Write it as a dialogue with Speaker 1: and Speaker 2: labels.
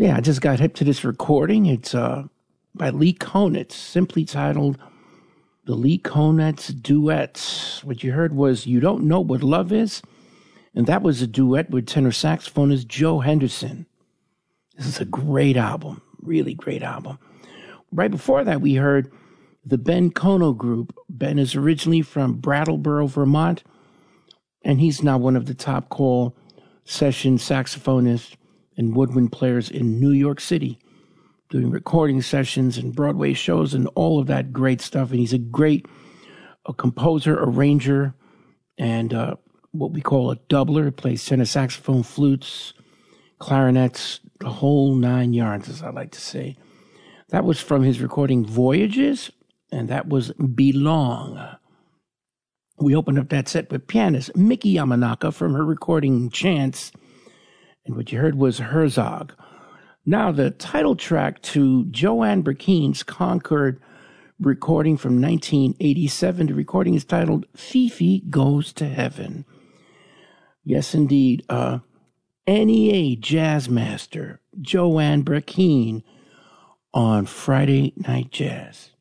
Speaker 1: Yeah, I just got hip to this recording. It's by Lee Konitz, simply titled The Lee Konitz Duets. What you heard was You Don't Know What Love Is, and that was a duet with tenor saxophonist Joe Henderson. This is a great album, really great album. Right before that, we heard the Ben Kono Group. Ben is originally from Brattleboro, Vermont, and he's now one of the top call session saxophonists and woodwind players in New York City, doing recording sessions and Broadway shows and all of that great stuff. And he's a great composer, arranger, and what we call a doubler. He plays tenor saxophone, flutes, clarinets, the whole 9 yards, as I like to say. That was from his recording Voyages, and that was Belong. We opened up that set with pianist Miki Yamanaka from her recording Chance, and what you heard was Herzog. Now, the title track to Joanne Burkeen's Concord recording from 1987. The recording is titled Fifi Goes to Heaven. Yes, indeed. NEA Jazz Master Joanne Burkeen on Friday Night Jazz.